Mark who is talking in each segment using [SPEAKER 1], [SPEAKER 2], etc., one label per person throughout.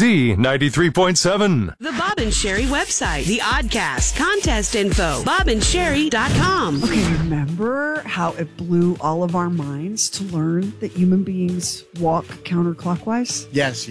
[SPEAKER 1] Z93.7.
[SPEAKER 2] The Bob and Sherry website, the Oddcast, contest info, bobandsherry.com.
[SPEAKER 3] Okay, remember how it blew all of our minds to learn that human beings walk counterclockwise?
[SPEAKER 4] Yes.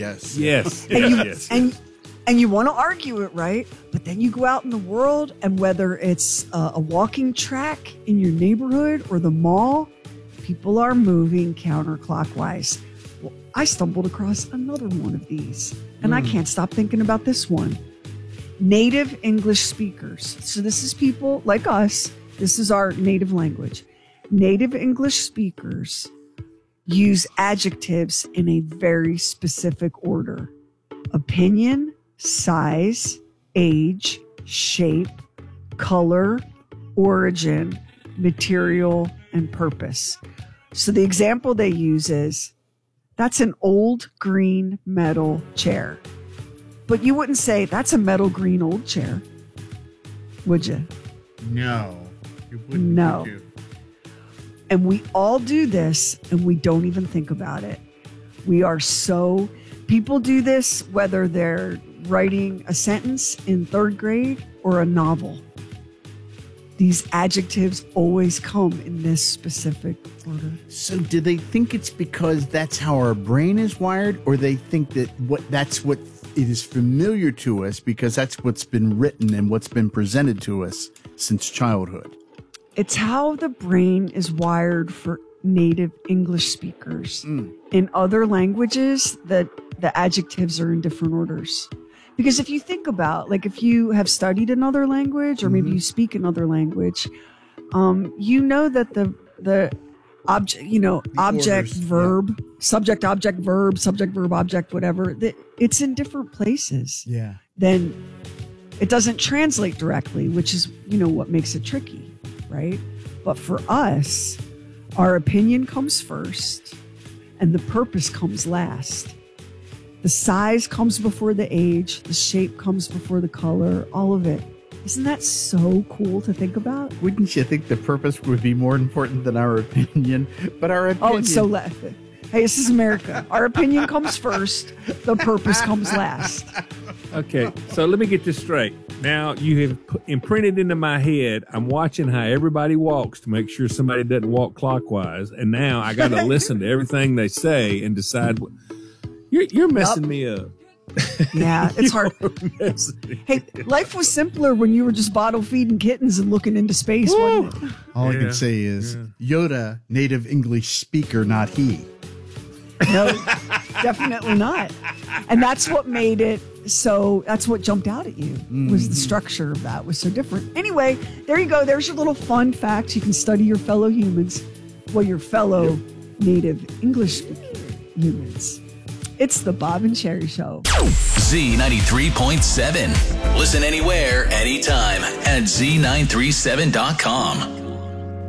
[SPEAKER 3] And you want to argue it, right? But then you go out in the world, and whether it's a walking track in your neighborhood or the mall, people are moving counterclockwise. Well, I stumbled across another one of these, and I can't stop thinking about this one. Native English speakers. So this is people like us. This is our native language. Native English speakers use adjectives in a very specific order. Opinion, size, age, shape, color, origin, material, and purpose. So the example they use is, that's an old green metal chair. But you wouldn't say, that's a metal green old chair, would you?
[SPEAKER 4] No. You wouldn't.
[SPEAKER 3] No.
[SPEAKER 4] Would you?
[SPEAKER 3] And we all do this, and we don't even think about it. People do this whether they're writing a sentence in third grade or a novel. These adjectives always come in this specific order.
[SPEAKER 4] So do they think it's because that's how our brain is wired, or they think that that's what it is familiar to us because that's what's been written and what's been presented to us since childhood?
[SPEAKER 3] It's how the brain is wired for native English speakers. In other languages, the adjectives are in different orders. Because if you think about, like, if you have studied another language, or maybe you speak another language, you know that the object, object,
[SPEAKER 4] orders,
[SPEAKER 3] verb, subject, object, verb, object, whatever, it's in different places.
[SPEAKER 4] Yeah.
[SPEAKER 3] Then it doesn't translate directly, which is, what makes it tricky, right? But for us, our opinion comes first and the purpose comes last. The size comes before the age, the shape comes before the color, all of it. Isn't that so cool to think about?
[SPEAKER 4] Wouldn't you think the purpose would be more important than our opinion? But our opinion...
[SPEAKER 3] Oh, it's so left. Hey, this is America. Our opinion comes first, the purpose comes last.
[SPEAKER 5] Okay, so let me get this straight. Now you have imprinted into my head, I'm watching how everybody walks to make sure somebody doesn't walk clockwise, and now I got to listen to everything they say and decide what... You're messing me up.
[SPEAKER 3] Yeah, it's hard. Hey, life was simpler when you were just bottle feeding kittens and looking into space, wasn't it?
[SPEAKER 4] All I can say is Yoda, native English speaker, not he.
[SPEAKER 3] No, definitely not. And that's what made it so, that's what jumped out at you, was the structure of that was so different. Anyway, there you go. There's your little fun fact. You can study your fellow humans, your fellow native English speaking humans. It's the Bob and Sherry Show.
[SPEAKER 6] Z93.7. Listen anywhere, anytime at Z937.com.